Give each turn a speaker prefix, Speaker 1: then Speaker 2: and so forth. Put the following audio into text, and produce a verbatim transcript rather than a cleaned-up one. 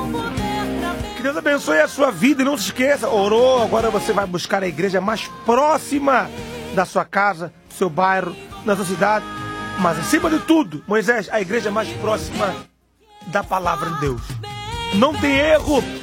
Speaker 1: Que Deus abençoe a sua vida e não se esqueça, orou, agora você vai buscar a igreja mais próxima da sua casa, do seu bairro, na sua cidade. Mas acima de tudo, Moisés, a igreja mais próxima da palavra de Deus. Não tem erro.